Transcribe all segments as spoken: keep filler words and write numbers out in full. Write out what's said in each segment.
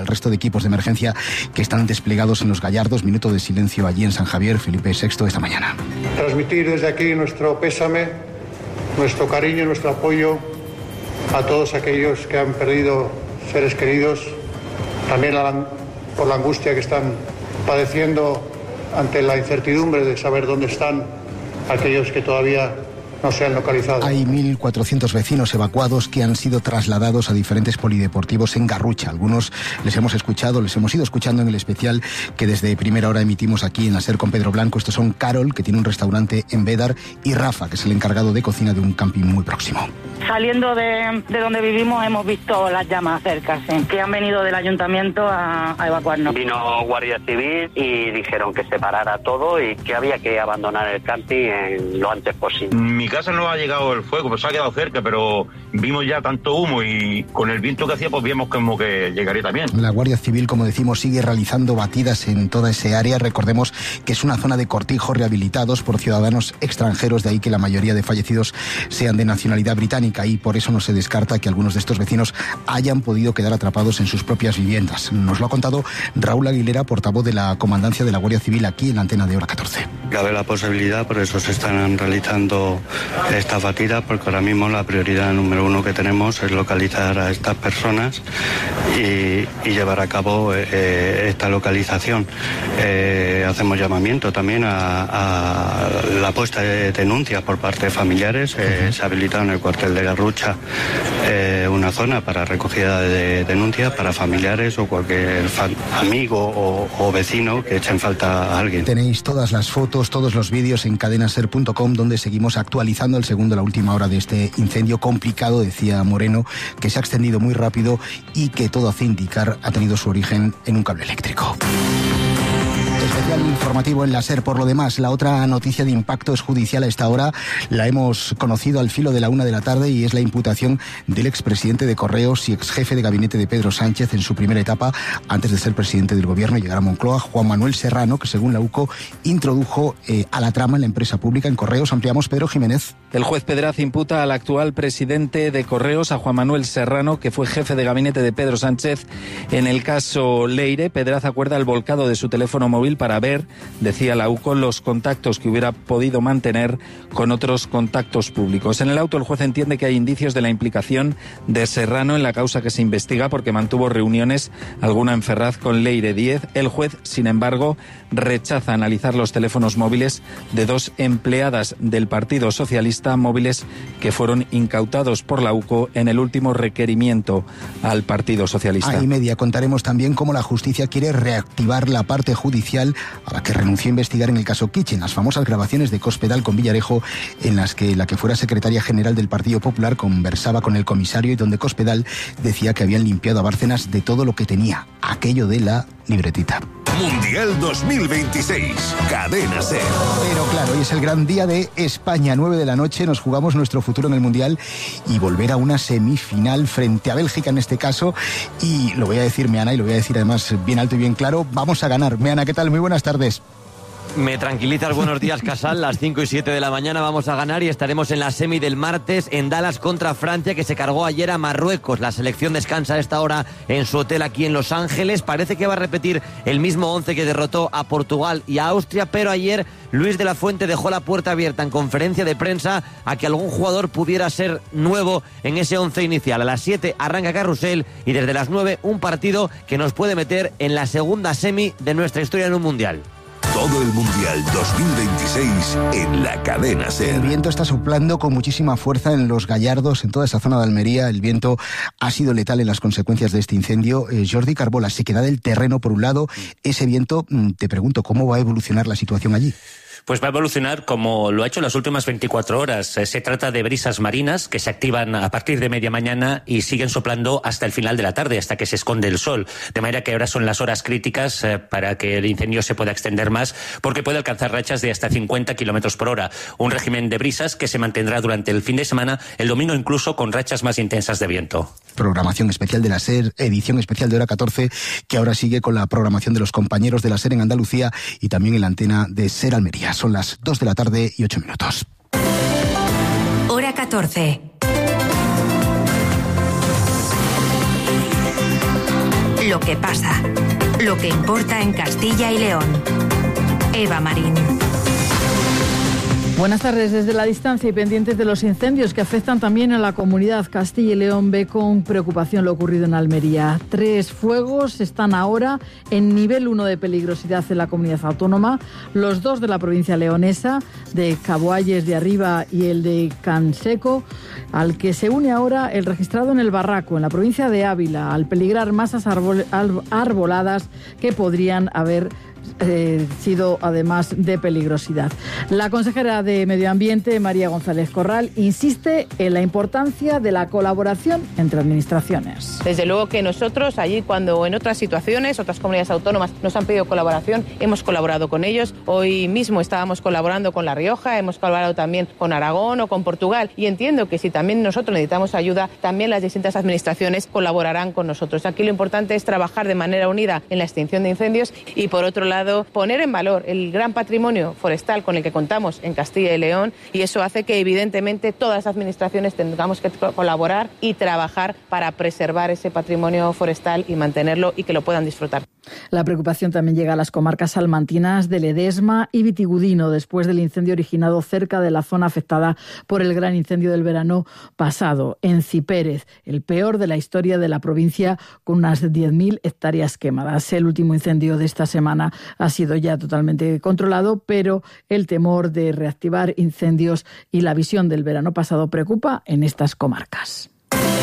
resto de equipos de emergencia que están desplegados en Los Gallardos. Minuto de silencio allí en San Javier, Felipe sexto, esta mañana. Transmitir desde aquí nuestro pésame, nuestro cariño, nuestro apoyo a todos aquellos que han perdido seres queridos, también por la angustia que están padeciendo ante la incertidumbre de saber dónde están aquellos que todavía no se han localizado. Hay mil cuatrocientos vecinos evacuados que han sido trasladados a diferentes polideportivos en Garrucha. Algunos les hemos escuchado, les hemos ido escuchando en el especial que desde primera hora emitimos aquí en la SER con Pedro Blanco. Estos son Carol, que tiene un restaurante en Bédar, y Rafa, que es el encargado de cocina de un camping muy próximo. Saliendo de, de donde vivimos hemos visto las llamas cerca, sí, que han venido del ayuntamiento a, a evacuarnos. Vino Guardia Civil y dijeron que se parara todo y que había que abandonar el camping en lo antes posible. Mi casa no ha llegado el fuego, pues se ha quedado cerca, pero vimos ya tanto humo y con el viento que hacía, pues vimos como que llegaría también. La Guardia Civil, como decimos, sigue realizando batidas en toda ese área. Recordemos que es una zona de cortijos rehabilitados por ciudadanos extranjeros, de ahí que la mayoría de fallecidos sean de nacionalidad británica, y por eso no se descarta que algunos de estos vecinos hayan podido quedar atrapados en sus propias viviendas. Nos lo ha contado Raúl Aguilera, portavoz de la Comandancia de la Guardia Civil, aquí en la antena de Hora catorce. Cabe la posibilidad, por eso se están realizando estas batidas, porque ahora mismo la prioridad número uno que tenemos es localizar a estas personas y, y llevar a cabo eh, esta localización. Eh, hacemos llamamiento también a, a la puesta de denuncias por parte de familiares. Eh, se ha habilitado en el cuartel de Garrucha eh, una zona para recogida de denuncias para familiares o cualquier fan, amigo o, o vecino que echen falta a alguien. Tenéis todas las fotos, todos los vídeos en cadenaser punto com, donde seguimos actualizando el segundo a la última hora de este incendio complicado, decía Moreno, que se ha extendido muy rápido y que todo hace indicar ha tenido su origen en un cable eléctrico. Especial informativo en la SER. Por lo demás, la otra noticia de impacto es judicial a esta hora. La hemos conocido al filo de la una de la tarde y es la imputación del expresidente de Correos y exjefe de gabinete de Pedro Sánchez en su primera etapa, antes de ser presidente del gobierno y llegar a Moncloa, Juan Manuel Serrano, que según la U C O introdujo eh, a la trama en la empresa pública en Correos. Ampliamos, Pedro Jiménez. El juez Pedraz imputa al actual presidente de Correos, a Juan Manuel Serrano, que fue jefe de gabinete de Pedro Sánchez en el caso Leire. Pedraz acuerda el volcado de su teléfono móvil para ver, decía la U C O, los contactos que hubiera podido mantener con otros contactos públicos. En el auto, el juez entiende que hay indicios de la implicación de Serrano en la causa que se investiga porque mantuvo reuniones, alguna en Ferraz, con Leire Díez. El juez, sin embargo, rechaza analizar los teléfonos móviles de dos empleadas del Partido Socialista, móviles que fueron incautados por la U C O en el último requerimiento al Partido Socialista. A y media contaremos también cómo la justicia quiere reactivar la parte judicial a la que renunció a investigar en el caso Kitchen, las famosas grabaciones de Cospedal con Villarejo, en las que la que fuera secretaria general del Partido Popular conversaba con el comisario y donde Cospedal decía que habían limpiado a Bárcenas de todo lo que tenía, aquello de la libretita. Mundial dos mil veintiséis, Cadena SER. Pero claro, hoy es el gran día de España, nueve de la noche, nos jugamos nuestro futuro en el Mundial y volver a una semifinal frente a Bélgica en este caso, y lo voy a decir, Meana, y lo voy a decir además bien alto y bien claro, vamos a ganar. Meana, ¿qué tal? Muy buenas tardes. Me tranquilizas, buenos días, Casal. Las cinco y siete de la mañana vamos a ganar y estaremos en la semi del martes en Dallas contra Francia, que se cargó ayer a Marruecos. La selección descansa a esta hora en su hotel aquí en Los Ángeles. Parece que va a repetir el mismo once que derrotó a Portugal y a Austria, pero ayer Luis de la Fuente dejó la puerta abierta en conferencia de prensa a que algún jugador pudiera ser nuevo en ese once inicial. A las siete arranca Carrusel y desde las nueve un partido que nos puede meter en la segunda semi de nuestra historia en un Mundial. Todo el Mundial dos mil veintiséis en la Cadena SER. El viento está soplando con muchísima fuerza en Los Gallardos, en toda esa zona de Almería. El viento ha sido letal en las consecuencias de este incendio. Eh, Jordi Carbola, sequedad del terreno por un lado. Ese viento, te pregunto, ¿cómo va a evolucionar la situación allí? Pues va a evolucionar como lo ha hecho en las últimas veinticuatro horas. Se trata de brisas marinas que se activan a partir de media mañana y siguen soplando hasta el final de la tarde, hasta que se esconde el sol. De manera que ahora son las horas críticas eh, para que el incendio se pueda extender más, porque puede alcanzar rachas de hasta cincuenta kilómetros por hora. Un régimen de brisas que se mantendrá durante el fin de semana, el domingo incluso con rachas más intensas de viento. Programación especial de la SER, edición especial de Hora catorce, que ahora sigue con la programación de los compañeros de la SER en Andalucía y también en la antena de SER Almería. Son las dos de la tarde y ocho minutos. Hora catorce. lo que pasa, lo que importa en Castilla y León. Eva Marín. Buenas tardes. Desde la distancia y pendientes de los incendios que afectan también a la comunidad, Castilla y León ve con preocupación lo ocurrido en Almería. Tres fuegos están ahora en nivel uno de peligrosidad en la comunidad autónoma. Los dos de la provincia leonesa, de Caboalles de Arriba y el de Canseco, al que se une ahora el registrado en el Barraco, en la provincia de Ávila, al peligrar masas arbol- arboladas que podrían haber Eh, sido además de peligrosidad. La consejera de Medio Ambiente, María González Corral, insiste en la importancia de la colaboración entre administraciones. Desde luego que nosotros allí, cuando en otras situaciones, otras comunidades autónomas nos han pedido colaboración, hemos colaborado con ellos. Hoy mismo estábamos colaborando con La Rioja, hemos colaborado también con Aragón o con Portugal, y entiendo que si también nosotros necesitamos ayuda, también las distintas administraciones colaborarán con nosotros. Aquí lo importante es trabajar de manera unida en la extinción de incendios y, por otro lado, poner en valor el gran patrimonio forestal con el que contamos en Castilla y León, y eso hace que evidentemente todas las administraciones tengamos que colaborar y trabajar para preservar ese patrimonio forestal y mantenerlo y que lo puedan disfrutar. La preocupación también llega a las comarcas salmantinas de Ledesma y Vitigudino después del incendio originado cerca de la zona afectada por el gran incendio del verano pasado, en Cipérez, el peor de la historia de la provincia, con unas diez mil hectáreas quemadas. El último incendio de esta semana ha sido ya totalmente controlado, pero el temor de reactivar incendios y la visión del verano pasado preocupa en estas comarcas.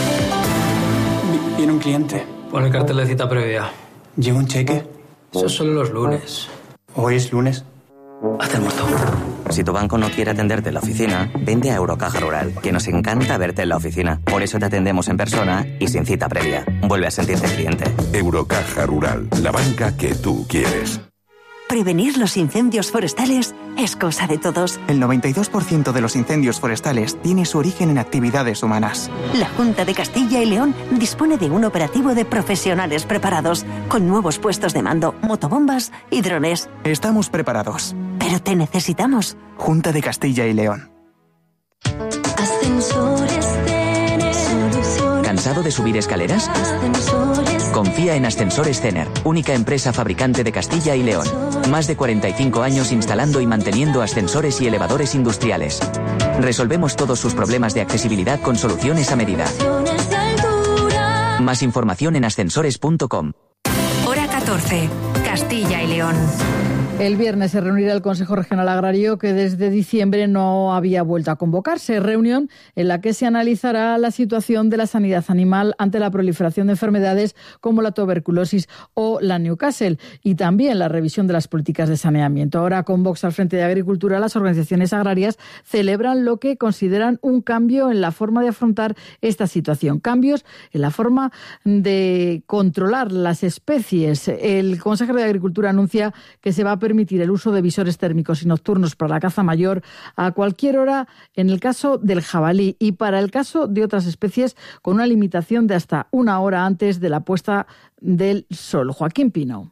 Viene un cliente. Pon el cartel de cita previa. ¿Llega un cheque? Eso solo los lunes. ¿Hoy es lunes? Haz el muerto. Si tu banco no quiere atenderte en la oficina, vente a Eurocaja Rural, que nos encanta verte en la oficina. Por eso te atendemos en persona y sin cita previa. Vuelve a sentirte cliente. Eurocaja Rural, la banca que tú quieres. Prevenir los incendios forestales es cosa de todos. El noventa y dos por ciento de los incendios forestales tiene su origen en actividades humanas. La Junta de Castilla y León dispone de un operativo de profesionales preparados, con nuevos puestos de mando, motobombas y drones. Estamos preparados. Pero te necesitamos. Junta de Castilla y León. Ascensores Cener. ¿Cansado de subir escaleras? Ascensores. Confía en Ascensores Cener, única empresa fabricante de Castilla y León. Más de cuarenta y cinco años instalando y manteniendo ascensores y elevadores industriales. Resolvemos todos sus problemas de accesibilidad con soluciones a medida. Más información en ascensores punto com. Hora catorce. Castilla y León. El viernes se reunirá el Consejo Regional Agrario, que desde diciembre no había vuelto a convocarse. Reunión en la que se analizará la situación de la sanidad animal ante la proliferación de enfermedades como la tuberculosis o la Newcastle, y también la revisión de las políticas de saneamiento. Ahora, con Vox al frente de Agricultura, las organizaciones agrarias celebran lo que consideran un cambio en la forma de afrontar esta situación. Cambios en la forma de controlar las especies. El consejero de Agricultura anuncia que se va a permitir el uso de visores térmicos y nocturnos para la caza mayor a cualquier hora en el caso del jabalí, y para el caso de otras especies con una limitación de hasta una hora antes de la puesta del sol. Joaquín Pino.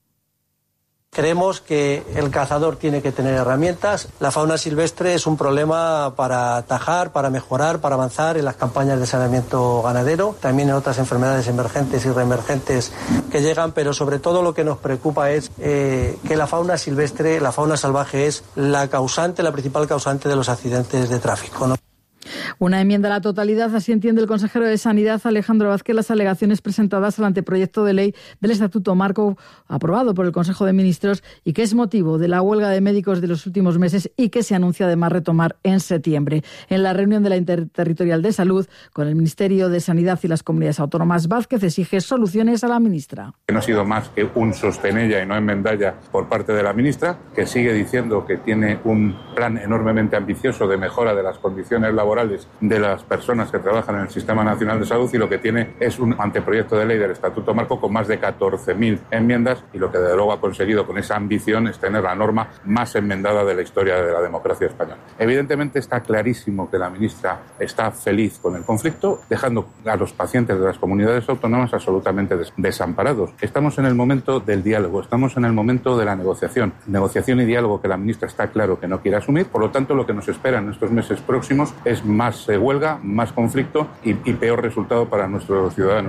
Creemos que el cazador tiene que tener herramientas. La fauna silvestre es un problema para atajar, para mejorar, para avanzar en las campañas de saneamiento ganadero, también en otras enfermedades emergentes y reemergentes que llegan, pero sobre todo lo que nos preocupa es eh, que la fauna silvestre, la fauna salvaje, es la causante, la principal causante de los accidentes de tráfico, ¿no? Una enmienda a la totalidad, así entiende el consejero de Sanidad, Alejandro Vázquez, las alegaciones presentadas al anteproyecto de ley del Estatuto Marco aprobado por el Consejo de Ministros y que es motivo de la huelga de médicos de los últimos meses y que se anuncia además retomar en septiembre. En la reunión de la Interterritorial de Salud con el Ministerio de Sanidad y las comunidades autónomas, Vázquez exige soluciones a la ministra. Que no ha sido más que un sostenella y no enmendalla por parte de la ministra, que sigue diciendo que tiene un plan enormemente ambicioso de mejora de las condiciones laborales de las personas que trabajan en el Sistema Nacional de Salud, y lo que tiene es un anteproyecto de ley del Estatuto Marco con más de catorce mil enmiendas, y lo que desde luego ha conseguido con esa ambición es tener la norma más enmendada de la historia de la democracia española. Evidentemente está clarísimo que la ministra está feliz con el conflicto, dejando a los pacientes de las comunidades autónomas absolutamente des- desamparados. Estamos en el momento del diálogo, estamos en el momento de la negociación. Negociación y diálogo que la ministra está claro que no quiere asumir, por lo tanto lo que nos espera en estos meses próximos es más eh, huelga, más conflicto y, y peor resultado para nuestros ciudadanos.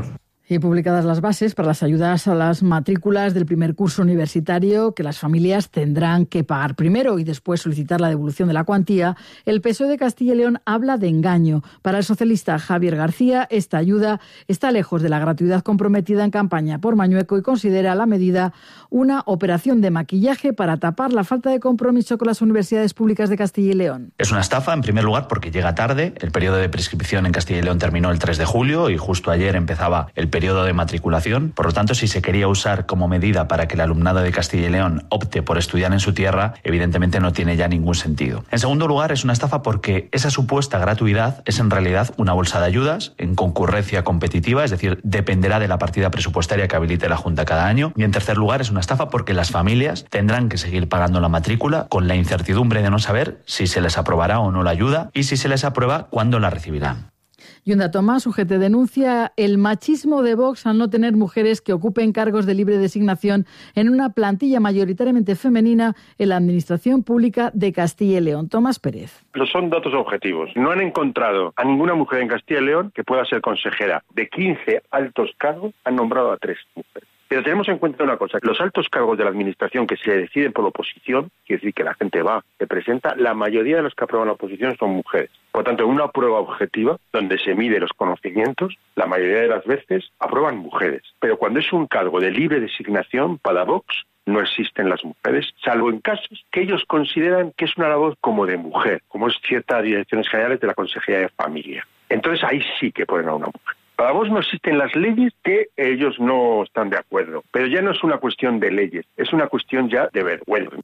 Y publicadas las bases para las ayudas a las matrículas del primer curso universitario que las familias tendrán que pagar primero y después solicitar la devolución de la cuantía, el P S O E de Castilla y León habla de engaño. Para el socialista Javier García, esta ayuda está lejos de la gratuidad comprometida en campaña por Mañueco y considera la medida una operación de maquillaje para tapar la falta de compromiso con las universidades públicas de Castilla y León. Es una estafa, en primer lugar, porque llega tarde. El periodo de prescripción en Castilla y León terminó el tres de julio y justo ayer empezaba el periodo de matriculación. Por lo tanto, si se quería usar como medida para que el alumnado de Castilla y León opte por estudiar en su tierra, evidentemente no tiene ya ningún sentido. En segundo lugar, es una estafa porque esa supuesta gratuidad es en realidad una bolsa de ayudas en concurrencia competitiva, es decir, dependerá de la partida presupuestaria que habilite la Junta cada año. Y en tercer lugar, es una estafa porque las familias tendrán que seguir pagando la matrícula con la incertidumbre de no saber si se les aprobará o no la ayuda y si se les aprueba, cuándo la recibirán. Yunda Tomás, U G T, denuncia el machismo de Vox al no tener mujeres que ocupen cargos de libre designación en una plantilla mayoritariamente femenina en la Administración Pública de Castilla y León. Tomás Pérez. Pero son datos objetivos. No han encontrado a ninguna mujer en Castilla y León que pueda ser consejera. De quince altos cargos, han nombrado a tres mujeres. Pero tenemos en cuenta una cosa, los altos cargos de la Administración que se deciden por la oposición, quiere decir que la gente va, se presenta, la mayoría de los que aprueban la oposición son mujeres. Por lo tanto, en una prueba objetiva, donde se mide los conocimientos, la mayoría de las veces aprueban mujeres. Pero cuando es un cargo de libre designación para Vox, no existen las mujeres, salvo en casos que ellos consideran que es una labor como de mujer, como es ciertas direcciones generales de la Consejería de Familia. Entonces ahí sí que ponen a una mujer. Para vos no existen las leyes que ellos no están de acuerdo, pero ya no es una cuestión de leyes, es una cuestión ya de vergüenza.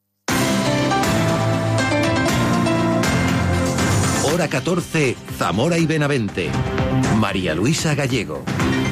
Hora catorce, Zamora y Benavente. María Luisa Gallego.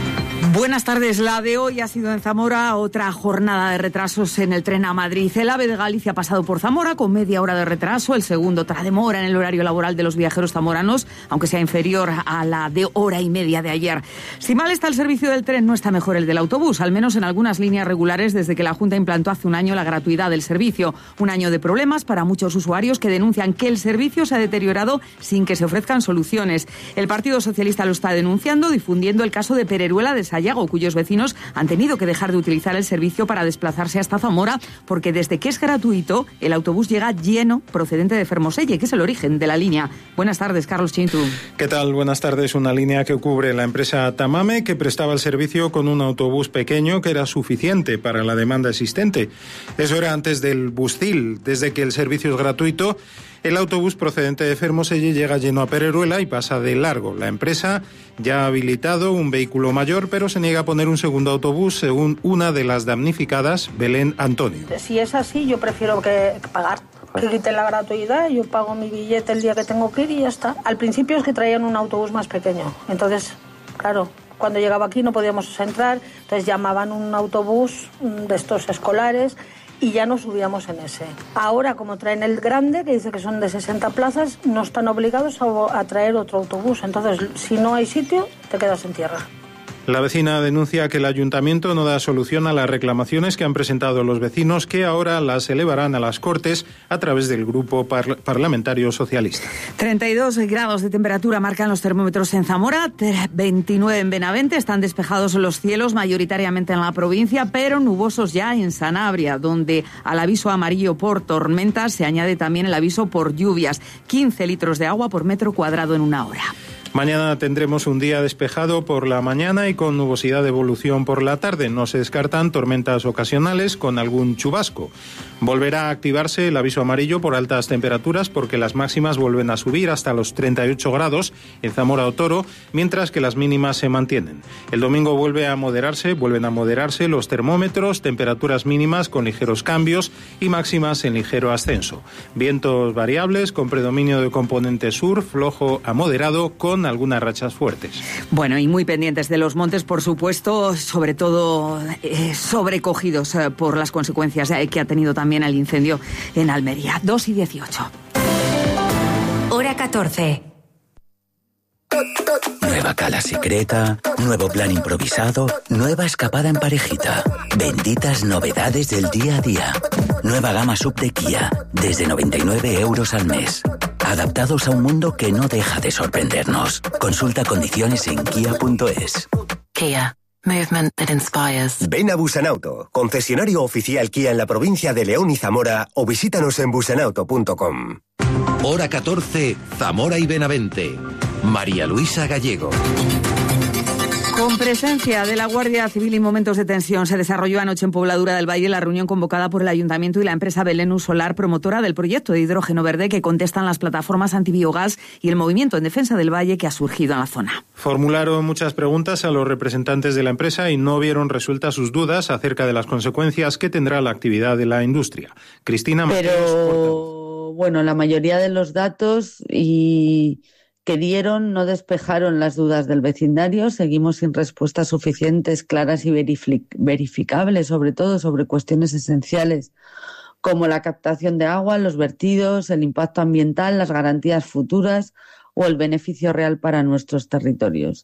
Buenas tardes. La de hoy ha sido en Zamora otra jornada de retrasos en el tren a Madrid. El AVE de Galicia ha pasado por Zamora con media hora de retraso. El segundo, otra demora en el horario laboral de los viajeros zamoranos, aunque sea inferior a la de hora y media de ayer. Si mal está el servicio del tren, no está mejor el del autobús, al menos en algunas líneas regulares desde que la Junta implantó hace un año la gratuidad del servicio. Un año de problemas para muchos usuarios que denuncian que el servicio se ha deteriorado sin que se ofrezcan soluciones. El Partido Socialista lo está denunciando, difundiendo el caso de Pereruela de Sayago, cuyos vecinos han tenido que dejar de utilizar el servicio para desplazarse hasta Zamora, porque desde que es gratuito, el autobús llega lleno procedente de Fermoselle, que es el origen de la línea. Buenas tardes, Carlos Chintu. ¿Qué tal? Buenas tardes. Una línea que cubre la empresa Tamame, que prestaba el servicio con un autobús pequeño que era suficiente para la demanda existente. Eso era antes del Buscil. Desde que el servicio es gratuito, el autobús procedente de Fermoselle llega lleno a Pereruela y pasa de largo. La empresa ya ha habilitado un vehículo mayor, pero se niega a poner un segundo autobús, según una de las damnificadas, Belén Antonio. Si es así, yo prefiero que, que pagar. Que quiten la gratuidad, yo pago mi billete el día que tengo que ir y ya está. Al principio es que traían un autobús más pequeño. Entonces, claro, cuando llegaba aquí no podíamos entrar, entonces llamaban un autobús de estos escolares y ya nos subíamos en ese. Ahora, como traen el grande, que dice que son de sesenta plazas, no están obligados a, a traer otro autobús. Entonces, si no hay sitio, te quedas en tierra. La vecina denuncia que el ayuntamiento no da solución a las reclamaciones que han presentado los vecinos, que ahora las elevarán a las Cortes a través del grupo par- parlamentario socialista. treinta y dos grados de temperatura marcan los termómetros en Zamora, veintinueve en Benavente. Están despejados los cielos mayoritariamente en la provincia, pero nubosos ya en Sanabria, donde al aviso amarillo por tormentas se añade también el aviso por lluvias. quince litros de agua por metro cuadrado en una hora. Mañana tendremos un día despejado por la mañana y con nubosidad de evolución por la tarde. No se descartan tormentas ocasionales con algún chubasco. Volverá a activarse el aviso amarillo por altas temperaturas porque las máximas vuelven a subir hasta los treinta y ocho grados en Zamora o Toro, mientras que las mínimas se mantienen. El domingo vuelve a moderarse, vuelven a moderarse los termómetros, temperaturas mínimas con ligeros cambios y máximas en ligero ascenso. Vientos variables con predominio de componente sur, flojo a moderado, con algunas rachas fuertes. Bueno, y muy pendientes de los montes, por supuesto, sobre todo eh, sobrecogidos eh, por las consecuencias eh, que ha tenido también el incendio en Almería. dos y dieciocho. Hora catorce. Nueva cala secreta, nuevo plan improvisado, nueva escapada en parejita. Benditas novedades del día a día. Nueva gama sub de Kia, desde noventa y nueve euros al mes. Adaptados a un mundo que no deja de sorprendernos. Consulta condiciones en kia punto es. Kia. Movement that inspires. Ven a Busanauto, concesionario oficial Kia en la provincia de León y Zamora, o visítanos en busanauto punto com. Hora catorce, Zamora y Benavente. María Luisa Gallego. Con presencia de la Guardia Civil y momentos de tensión, se desarrolló anoche en Pobladura del Valle la reunión convocada por el Ayuntamiento y la empresa Belenus Solar, promotora del proyecto de hidrógeno verde, que contestan las plataformas antibiogás y el movimiento en defensa del valle que ha surgido en la zona. Formularon muchas preguntas a los representantes de la empresa y no vieron resueltas sus dudas acerca de las consecuencias que tendrá la actividad de la industria. Cristina Mateos. Pero, bueno, la mayoría de los datos y... que dieron no despejaron las dudas del vecindario. Seguimos sin respuestas suficientes, claras y verificables, sobre todo sobre cuestiones esenciales como la captación de agua, los vertidos, el impacto ambiental, las garantías futuras o el beneficio real para nuestros territorios.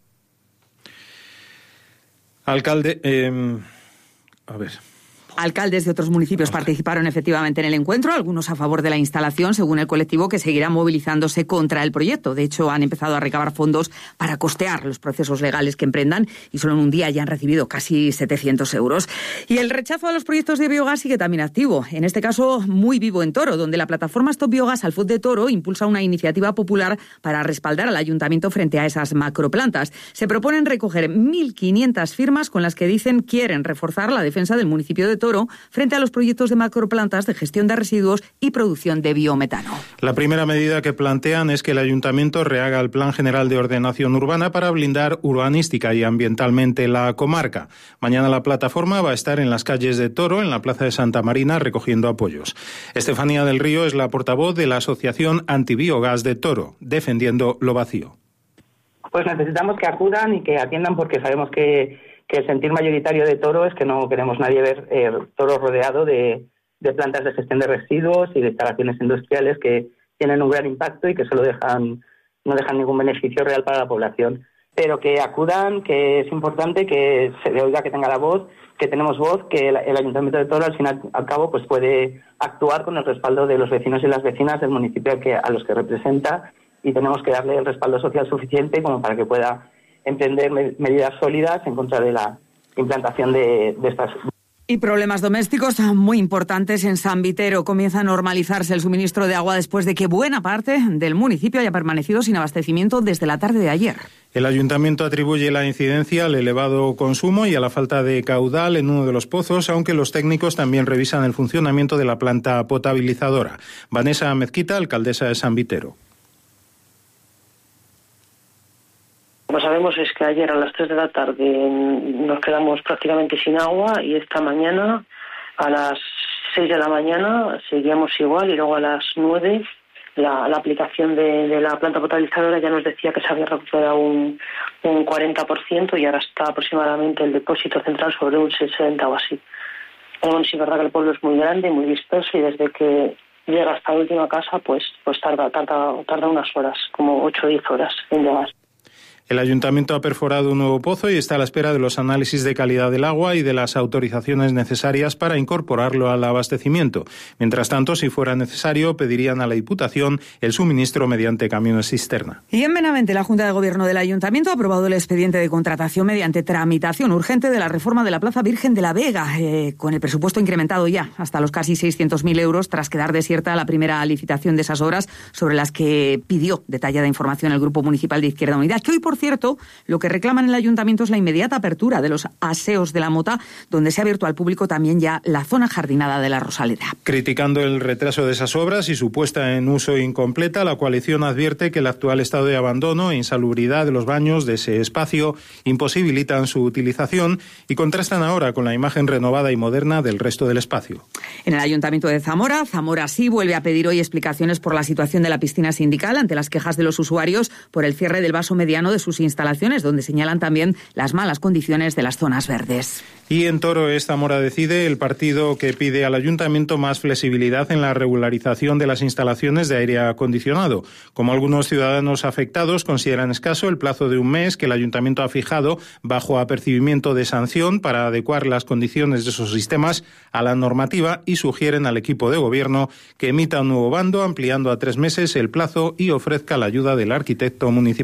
Alcalde, eh, a ver... Alcaldes de otros municipios participaron efectivamente en el encuentro, algunos a favor de la instalación, según el colectivo, que seguirá movilizándose contra el proyecto. De hecho, han empezado a recabar fondos para costear los procesos legales que emprendan y solo en un día ya han recibido casi setecientos euros. Y el rechazo a los proyectos de biogás sigue también activo, en este caso muy vivo en Toro, donde la plataforma Stop Biogás Alfoz de Toro impulsa una iniciativa popular para respaldar al ayuntamiento frente a esas macroplantas. Se proponen recoger mil quinientas firmas con las que dicen quieren reforzar la defensa del municipio de Toro frente a los proyectos de macroplantas de gestión de residuos y producción de biometano. La primera medida que plantean es que el ayuntamiento rehaga el Plan General de Ordenación Urbana para blindar urbanística y ambientalmente la comarca. Mañana la plataforma va a estar en las calles de Toro, en la Plaza de Santa Marina, recogiendo apoyos. Estefanía del Río es la portavoz de la Asociación Antibiogás de Toro, defendiendo lo vacío. Pues necesitamos que acudan y que atiendan, porque sabemos que que el sentir mayoritario de Toro es que no queremos nadie ver eh, Toro rodeado de, de plantas de gestión de residuos y de instalaciones industriales que tienen un gran impacto y que solo dejan no dejan ningún beneficio real para la población. Pero que acudan, que es importante que se le oiga, que tenga la voz, que tenemos voz, que el, el Ayuntamiento de Toro al final al cabo pues puede actuar con el respaldo de los vecinos y las vecinas del municipio que, a los que representa, y tenemos que darle el respaldo social suficiente como para que pueda emprender medidas sólidas en contra de la implantación de, de estas. Y problemas domésticos muy importantes en San Vitero. Comienza a normalizarse el suministro de agua después de que buena parte del municipio haya permanecido sin abastecimiento desde la tarde de ayer. El ayuntamiento atribuye la incidencia al elevado consumo y a la falta de caudal en uno de los pozos, aunque los técnicos también revisan el funcionamiento de la planta potabilizadora. Vanessa Mezquita, alcaldesa de San Vitero. Lo que sabemos es que ayer a las tres de la tarde nos quedamos prácticamente sin agua y esta mañana a las seis de la mañana seguíamos igual, y luego a las nueve la, la aplicación de, de la planta potabilizadora ya nos decía que se había recuperado un, un cuarenta por ciento y ahora está aproximadamente el depósito central sobre un sesenta o así. Bueno, sí es verdad que el pueblo es muy grande, muy disperso, y desde que llega hasta la última casa pues pues tarda tarda tarda unas horas, como ocho o diez horas en llegar. El ayuntamiento ha perforado un nuevo pozo y está a la espera de los análisis de calidad del agua y de las autorizaciones necesarias para incorporarlo al abastecimiento. Mientras tanto, si fuera necesario, pedirían a la Diputación el suministro mediante camiones cisterna. Y en Benavente, la Junta de Gobierno del Ayuntamiento ha aprobado el expediente de contratación mediante tramitación urgente de la reforma de la Plaza Virgen de la Vega, eh, con el presupuesto incrementado ya hasta los casi seiscientos mil euros, tras quedar desierta la primera licitación de esas obras, sobre las que pidió detallada información el Grupo Municipal de Izquierda Unida, que hoy, por cierto, lo que reclaman en el ayuntamiento es la inmediata apertura de los aseos de la Mota, donde se ha abierto al público también ya la zona jardinada de la Rosaleda. Criticando el retraso de esas obras y su puesta en uso incompleta, la coalición advierte que el actual estado de abandono e insalubridad de los baños de ese espacio imposibilitan su utilización, y contrastan ahora con la imagen renovada y moderna del resto del espacio. En el ayuntamiento de Zamora, Zamora sí vuelve a pedir hoy explicaciones por la situación de la piscina sindical ante las quejas de los usuarios por el cierre del vaso mediano de sus instalaciones, donde señalan también las malas condiciones de las zonas verdes. Y en Toro es Zamora Decide, el partido que pide al ayuntamiento más flexibilidad en la regularización de las instalaciones de aire acondicionado. Como algunos ciudadanos afectados consideran escaso el plazo de un mes que el ayuntamiento ha fijado bajo apercibimiento de sanción para adecuar las condiciones de esos sistemas a la normativa, y sugieren al equipo de gobierno que emita un nuevo bando ampliando a tres meses el plazo y ofrezca la ayuda del arquitecto municipal.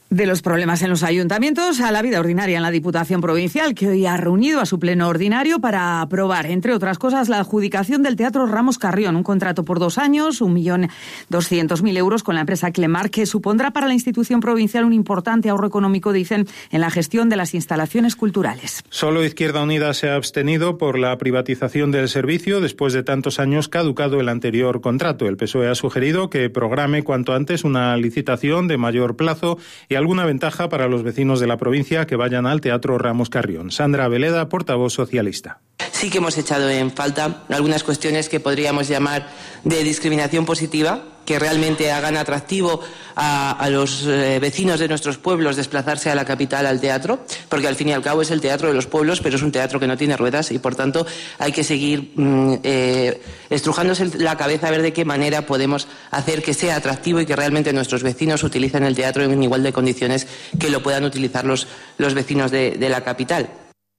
De los problemas en los ayuntamientos a la vida ordinaria en la Diputación Provincial, que hoy ha reunido a su pleno ordinario para aprobar, entre otras cosas, la adjudicación del Teatro Ramos Carrión, un contrato por dos años, un millón doscientos mil euros con la empresa Clemar, que supondrá para la institución provincial un importante ahorro económico, dicen, en la gestión de las instalaciones culturales. Solo Izquierda Unida se ha abstenido por la privatización del servicio después de tantos años caducado el anterior contrato. El P S O E ha sugerido que programe cuanto antes una licitación de mayor plazo y alguna ventaja para los vecinos de la provincia que vayan al Teatro Ramos Carrión. Sandra Veleda, portavoz socialista. Sí que hemos echado en falta algunas cuestiones que podríamos llamar de discriminación positiva, que realmente hagan atractivo a, a los eh, vecinos de nuestros pueblos desplazarse a la capital al teatro, porque al fin y al cabo es el teatro de los pueblos, pero es un teatro que no tiene ruedas y por tanto hay que seguir mm, eh, estrujándose la cabeza a ver de qué manera podemos hacer que sea atractivo y que realmente nuestros vecinos utilicen el teatro en igual de condiciones que lo puedan utilizar los, los vecinos de, de la capital.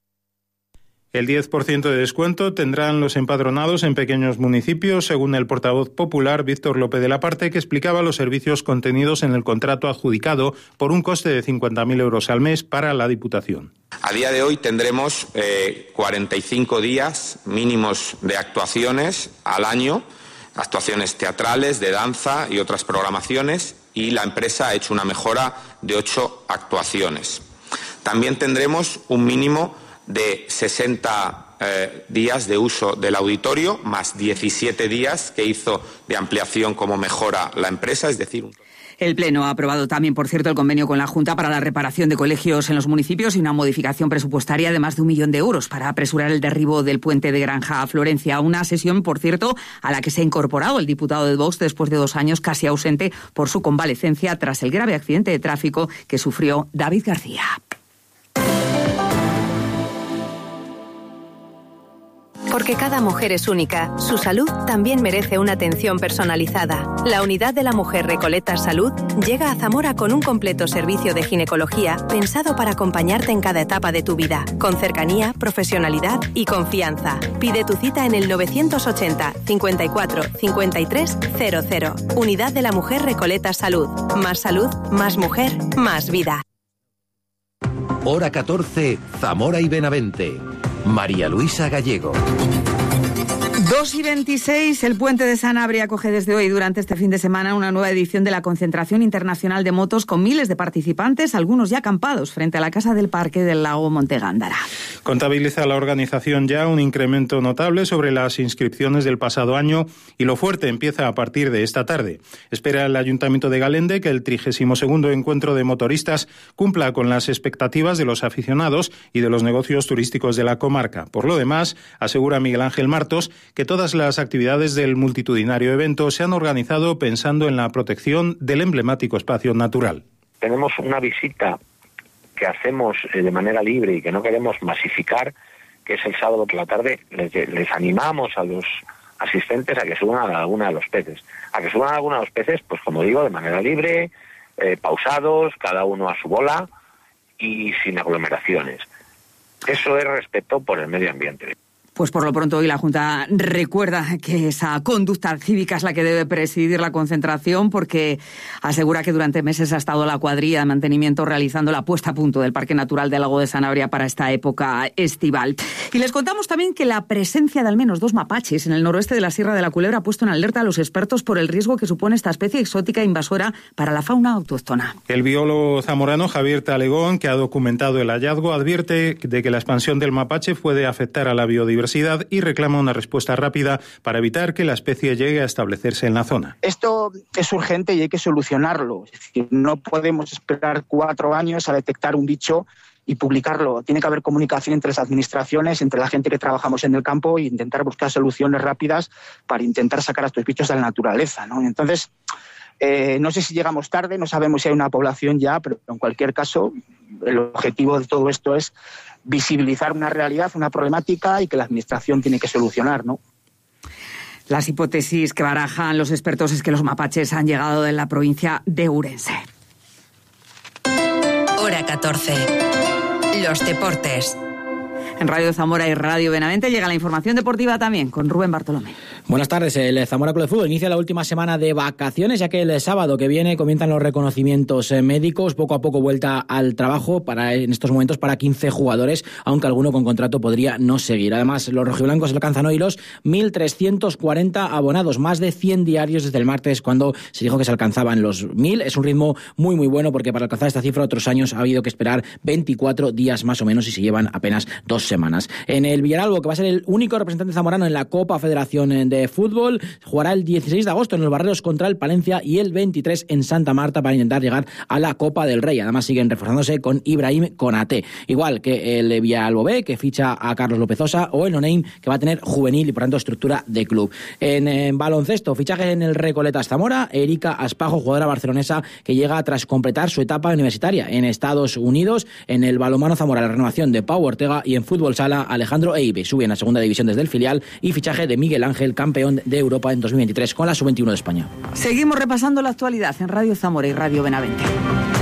El diez por ciento de descuento tendrán los empadronados en pequeños municipios, según el portavoz popular Víctor López de la Parte, que explicaba los servicios contenidos en el contrato adjudicado por un coste de cincuenta mil euros al mes para la Diputación. A día de hoy tendremos eh, cuarenta y cinco días mínimos de actuaciones al año, actuaciones teatrales, de danza y otras programaciones, y la empresa ha hecho una mejora de ocho actuaciones. También tendremos un mínimo de sesenta eh, días de uso del auditorio, más diecisiete días que hizo de ampliación como mejora la empresa, es decir... Un... El Pleno ha aprobado también, por cierto, el convenio con la Junta para la reparación de colegios en los municipios y una modificación presupuestaria de más de un millón de euros para apresurar el derribo del puente de Granja a Florencia. Una sesión, por cierto, a la que se ha incorporado el diputado de Vox después de dos años casi ausente por su convalecencia tras el grave accidente de tráfico que sufrió David García. Porque cada mujer es única, su salud también merece una atención personalizada. La Unidad de la Mujer Recoletas Salud llega a Zamora con un completo servicio de ginecología pensado para acompañarte en cada etapa de tu vida, con cercanía, profesionalidad y confianza. Pide tu cita en el novecientos ochenta, cincuenta y cuatro, cincuenta y tres, cero cero. Unidad de la Mujer Recoletas Salud. Más salud, más mujer, más vida. Hora catorce, Zamora y Benavente. María Luisa Gallego. dos y veintiséis, el puente de Sanabria acoge desde hoy durante este fin de semana una nueva edición de la Concentración Internacional de Motos con miles de participantes, algunos ya acampados frente a la Casa del Parque del Lago Montegándara. Contabiliza la organización ya un incremento notable sobre las inscripciones del pasado año y lo fuerte empieza a partir de esta tarde. Espera el Ayuntamiento de Galende que el trigésimo segundo encuentro de motoristas cumpla con las expectativas de los aficionados y de los negocios turísticos de la comarca. Por lo demás, asegura Miguel Ángel Martos que todas las actividades del multitudinario evento se han organizado pensando en la protección del emblemático espacio natural. Tenemos una visita que hacemos de manera libre y que no queremos masificar, que es el sábado por la tarde. Les, les animamos a los asistentes a que suban a la Laguna de los Peces. A que suban a la Laguna de los Peces, pues como digo, de manera libre, eh, pausados, cada uno a su bola y sin aglomeraciones. Eso es respeto por el medio ambiente. Pues por lo pronto hoy la Junta recuerda que esa conducta cívica es la que debe presidir la concentración, porque asegura que durante meses ha estado la cuadrilla de mantenimiento realizando la puesta a punto del Parque Natural del Lago de Sanabria para esta época estival. Y les contamos también que la presencia de al menos dos mapaches en el noroeste de la Sierra de la Culebra ha puesto en alerta a los expertos por el riesgo que supone esta especie exótica e invasora para la fauna autóctona. El biólogo zamorano Javier Talegón, que ha documentado el hallazgo, advierte de que la expansión del mapache puede afectar a la biodiversidad y reclama una respuesta rápida para evitar que la especie llegue a establecerse en la zona. Esto es urgente y hay que solucionarlo. Es decir, no podemos esperar cuatro años a detectar un bicho y publicarlo. Tiene que haber comunicación entre las administraciones, entre la gente que trabajamos en el campo e intentar buscar soluciones rápidas para intentar sacar a estos bichos de la naturaleza, ¿no? Entonces, eh, no sé si llegamos tarde, no sabemos si hay una población ya, pero en cualquier caso, el objetivo de todo esto es visibilizar una realidad, una problemática y que la administración tiene que solucionar, ¿no? Las hipótesis que barajan los expertos es que los mapaches han llegado de la provincia de Ourense. Hora catorce. Los deportes. En Radio Zamora y Radio Benavente llega la información deportiva también con Rubén Bartolomé. Buenas tardes. El Zamora Club de Fútbol inicia la última semana de vacaciones, ya que el sábado que viene comienzan los reconocimientos médicos. Poco a poco vuelta al trabajo para en estos momentos para quince jugadores, aunque alguno con contrato podría no seguir. Además, los rojiblancos alcanzan hoy los mil trescientos cuarenta abonados, más de cien diarios desde el martes, cuando se dijo que se alcanzaban los mil. Es un ritmo muy muy bueno, porque para alcanzar esta cifra otros años ha habido que esperar veinticuatro días más o menos, y se llevan apenas dos semanas. En el Villaralbo, que va a ser el único representante zamorano en la Copa Federación de Fútbol, jugará el dieciséis de agosto en los Barreros contra el Palencia y el veintitrés en Santa Marta para intentar llegar a la Copa del Rey. Además siguen reforzándose con Ibrahim Konaté, igual que el Villaralbo B, que ficha a Carlos Lopezosa, o el Oneim, que va a tener juvenil y por tanto estructura de club. En, en baloncesto, fichaje en el Recoletas Zamora, Erika Aspajo, jugadora barcelonesa que llega tras completar su etapa universitaria en Estados Unidos. En el balonmano Zamora, la renovación de Pau Ortega, y en fútbol sala, Alejandro Eibe sube en la segunda división desde el filial, y fichaje de Miguel Ángel, campeón de Europa en dos mil veintitrés con la sub veintiuno de España. Seguimos repasando la actualidad en Radio Zamora y Radio Benavente.